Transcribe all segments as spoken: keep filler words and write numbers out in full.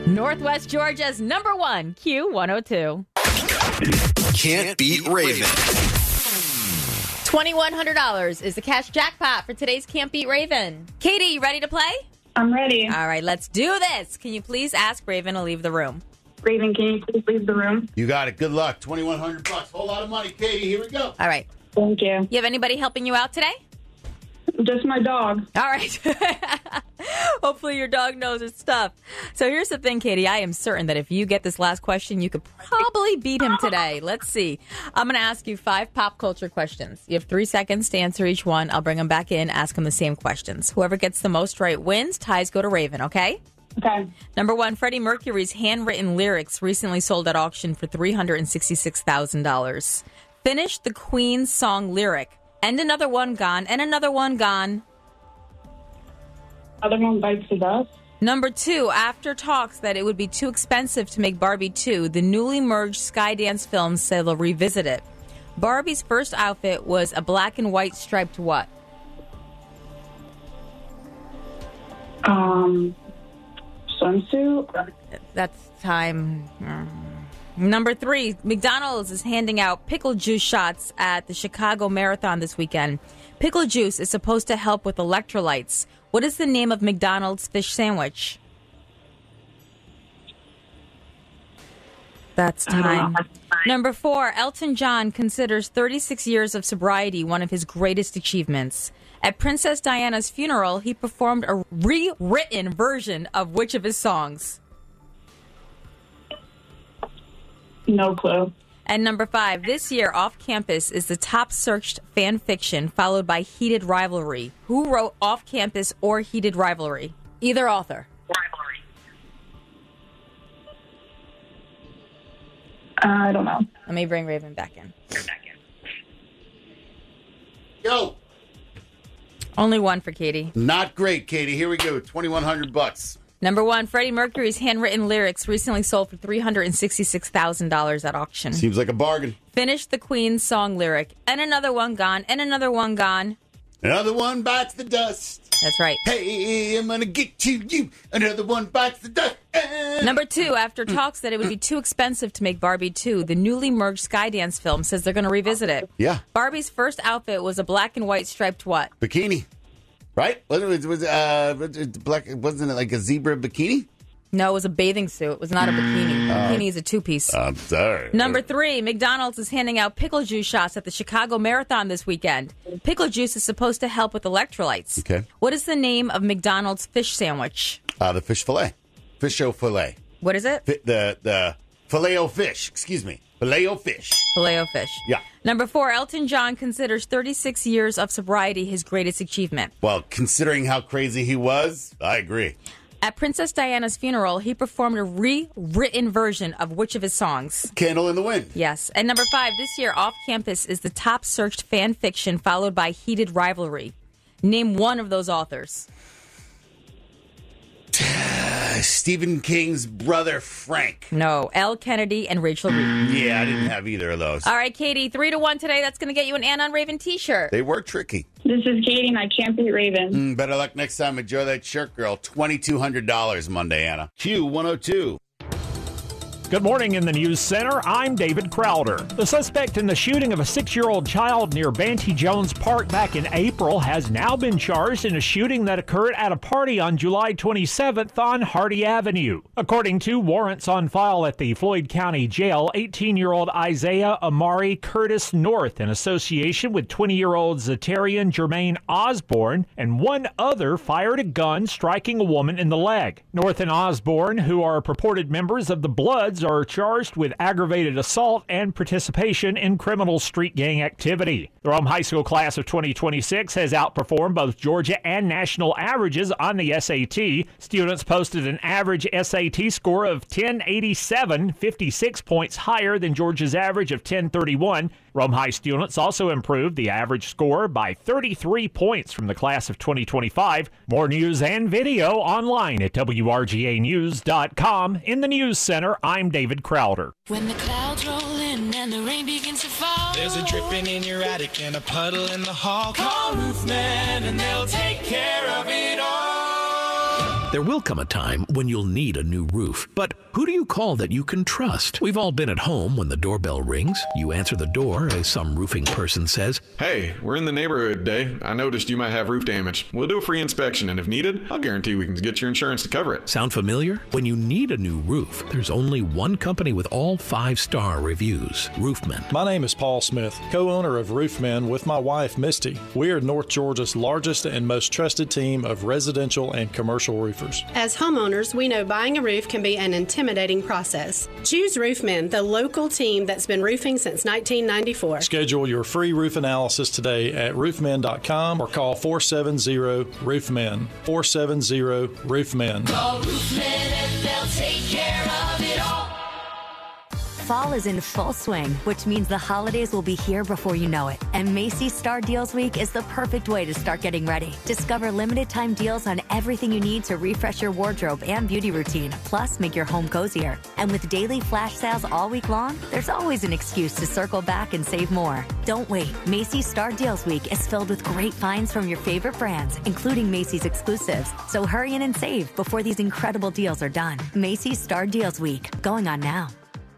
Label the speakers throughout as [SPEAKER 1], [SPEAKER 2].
[SPEAKER 1] Northwest Georgia's number one, Q one oh two.
[SPEAKER 2] Can't beat Raven.
[SPEAKER 1] twenty-one hundred dollars is the cash jackpot for today's Can't Beat Raven. Katie, you ready to play?
[SPEAKER 3] I'm ready.
[SPEAKER 1] All right, let's do this. Can you please ask Raven to leave the room?
[SPEAKER 3] Raven, can you please leave the room?
[SPEAKER 4] You got it. Good luck. twenty-one hundred bucks. Whole lot of money, Katie. Here we go.
[SPEAKER 1] All right.
[SPEAKER 3] Thank you.
[SPEAKER 1] You have anybody helping you out today?
[SPEAKER 3] Just my dog.
[SPEAKER 1] All right. Hopefully your dog knows its stuff. So here's the thing, Katie. I am certain that if you get this last question, you could probably beat him today. Let's see. I'm going to ask you five pop culture questions. You have three seconds to answer each one. I'll bring them back in, ask them the same questions. Whoever gets the most right wins. Ties go to Raven, okay?
[SPEAKER 3] Okay.
[SPEAKER 1] Number one, Freddie Mercury's handwritten lyrics recently sold at auction for three hundred sixty-six thousand dollars. Finish the Queen's song lyric. And another one gone, and another one gone.
[SPEAKER 3] Other one bites the dust.
[SPEAKER 1] Number two, after talks that it would be too expensive to make Barbie two, the newly merged Skydance Films said they'll revisit it. Barbie's first outfit was a black and white striped what?
[SPEAKER 3] Um, swimsuit.
[SPEAKER 1] That's time. Number three, McDonald's is handing out pickle juice shots at the Chicago Marathon this weekend. Pickle juice is supposed to help with electrolytes. What is the name of McDonald's fish sandwich? That's time. Number four, Elton John considers thirty-six years of sobriety one of his greatest achievements. At Princess Diana's funeral, he performed a rewritten version of which of his songs?
[SPEAKER 3] No clue.
[SPEAKER 1] And number five, this year, Off Campus is the top searched fan fiction, followed by Heated Rivalry. Who wrote Off Campus or Heated Rivalry? Either author.
[SPEAKER 3] Rivalry. Uh, I don't know.
[SPEAKER 1] Let me bring Raven back in.
[SPEAKER 4] Yo.
[SPEAKER 1] Only one for Katie.
[SPEAKER 4] Not great, Katie. Here we go. twenty-one hundred bucks.
[SPEAKER 1] Number one, Freddie Mercury's handwritten lyrics recently sold for three hundred sixty-six thousand dollars at auction.
[SPEAKER 4] Seems like a bargain.
[SPEAKER 1] Finish the Queen's song lyric. And another one gone. And another one gone.
[SPEAKER 4] Another one bites the dust.
[SPEAKER 1] That's right.
[SPEAKER 4] Hey, I'm going to get to you. Another one bites the dust.
[SPEAKER 1] Number two, after talks that it would be too expensive to make Barbie two, the newly merged Skydance film says they're going to revisit it.
[SPEAKER 4] Yeah.
[SPEAKER 1] Barbie's first outfit was a black and white striped what?
[SPEAKER 4] Bikini. Right? Was it was uh black? Wasn't it like a zebra bikini?
[SPEAKER 1] No, it was a bathing suit. It was not a bikini.
[SPEAKER 4] Uh,
[SPEAKER 1] bikini is a two-piece.
[SPEAKER 4] I'm sorry.
[SPEAKER 1] Number three, McDonald's is handing out pickle juice shots at the Chicago Marathon this weekend. Pickle juice is supposed to help with electrolytes.
[SPEAKER 4] Okay.
[SPEAKER 1] What is the name of McDonald's fish sandwich?
[SPEAKER 4] Uh, the fish fillet, fish-o fillet.
[SPEAKER 1] What is it?
[SPEAKER 4] Fi- the the filet-o fish. Excuse me, filet-o fish.
[SPEAKER 1] Filet-o fish.
[SPEAKER 4] Yeah.
[SPEAKER 1] Number four, Elton John considers thirty-six years of sobriety his greatest achievement.
[SPEAKER 4] Well, considering how crazy he was, I agree.
[SPEAKER 1] At Princess Diana's funeral, he performed a rewritten version of which of his songs?
[SPEAKER 4] Candle in the Wind.
[SPEAKER 1] Yes. And number five, this year, Off Campus is the top searched fan fiction, followed by Heated Rivalry. Name one of those authors.
[SPEAKER 4] Stephen King's brother, Frank.
[SPEAKER 1] No, L. Kennedy and Rachel Reed.
[SPEAKER 4] Yeah, I didn't have either of those.
[SPEAKER 1] All right, Katie, three to one today. That's going to get you an Ann on Raven t-shirt.
[SPEAKER 4] They were tricky.
[SPEAKER 3] This is Katie, and I can't beat Raven.
[SPEAKER 4] Mm, better luck next time. Enjoy that shirt, girl. twenty-two hundred dollars Monday, Anna. Q one oh two.
[SPEAKER 5] Good morning in the News Center. I'm David Crowder. The suspect in the shooting of a six-year-old child near Banty Jones Park back in April has now been charged in a shooting that occurred at a party on July twenty-seventh on Hardy Avenue. According to warrants on file at the Floyd County Jail, eighteen-year-old Isaiah Amari Curtis North, in association with twenty-year-old Zatarian Jermaine Osborne, and one other, fired a gun, striking a woman in the leg. North and Osborne, who are purported members of the Bloods, are charged with aggravated assault and participation in criminal street gang activity. The Rome High School class of twenty twenty-six has outperformed both Georgia and national averages on the S A T. Students posted an average S A T score of ten eighty-seven, fifty-six points higher than Georgia's average of ten thirty-one. Rome High students also improved the average score by thirty-three points from the class of twenty twenty-five. More news and video online at W R G A news dot com. In the News Center, I'm David Crowder.
[SPEAKER 6] When the clouds roll in and the rain begins to fall, there's a dripping in your attic and a puddle in the hall. Call Roofman and they'll take care of it all.
[SPEAKER 7] There will come a time when you'll need a new roof. But who do you call that you can trust? We've all been at home when the doorbell rings. You answer the door as some roofing person says,
[SPEAKER 8] "Hey, we're in the neighborhood today. I noticed you might have roof damage. We'll do a free inspection, and if needed, I'll guarantee we can get your insurance to cover it."
[SPEAKER 7] Sound familiar? When you need a new roof, there's only one company with all five-star reviews, Roofman.
[SPEAKER 9] My name is Paul Smith, co-owner of Roofman with my wife, Misty. We are North Georgia's largest and most trusted team of residential and commercial roofers.
[SPEAKER 10] As homeowners, we know buying a roof can be an intimidating process. Choose Roofman, the local team that's been roofing since nineteen ninety-four.
[SPEAKER 9] Schedule your free roof analysis today at roofman dot com or call four seven zero roofman. four seven zero roofman.
[SPEAKER 6] Call Roofman and they'll take care of it all.
[SPEAKER 11] Fall is in full swing, which means the holidays will be here before you know it. And Macy's Star Deals Week is the perfect way to start getting ready. Discover limited time deals on everything you need to refresh your wardrobe and beauty routine, plus make your home cozier. And with daily flash sales all week long, there's always an excuse to circle back and save more. Don't wait. Macy's Star Deals Week is filled with great finds from your favorite brands, including Macy's exclusives. So hurry in and save before these incredible deals are done. Macy's Star Deals Week, going on now.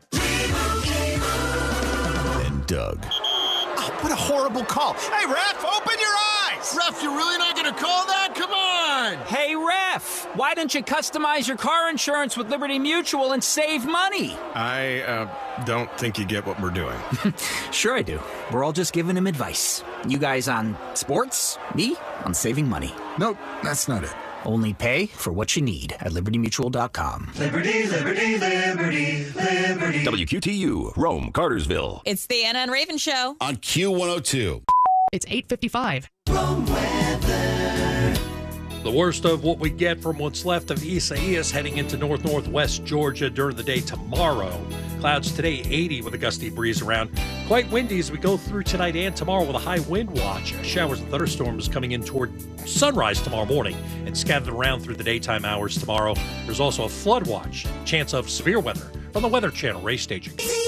[SPEAKER 2] And Doug.
[SPEAKER 12] Oh, what a horrible call. Hey, ref, open your eyes.
[SPEAKER 13] Ref, you're really not going to call that? Come on.
[SPEAKER 14] Hey, ref, why don't you customize your car insurance with Liberty Mutual and save money?
[SPEAKER 8] I uh, don't think you get what we're doing.
[SPEAKER 14] Sure I do. We're all just giving him advice. You guys on sports, me on saving money.
[SPEAKER 13] Nope, that's not it.
[SPEAKER 14] Only pay for what you need at liberty mutual dot com.
[SPEAKER 15] Liberty, liberty, liberty, liberty.
[SPEAKER 2] W Q T U, Rome, Cartersville.
[SPEAKER 1] It's the Anna and Raven Show.
[SPEAKER 4] On Q one oh two.
[SPEAKER 16] It's eight fifty-five.
[SPEAKER 15] Rome weather.
[SPEAKER 17] The worst of what we get from what's left of Isaias heading into north-northwest Georgia during the day tomorrow. Clouds today, eighty with a gusty breeze around. Quite windy as we go through tonight and tomorrow with a high wind watch. Showers and thunderstorms coming in toward sunrise tomorrow morning and scattered around through the daytime hours tomorrow. There's also a flood watch, chance of severe weather from the Weather Channel Ray Staging.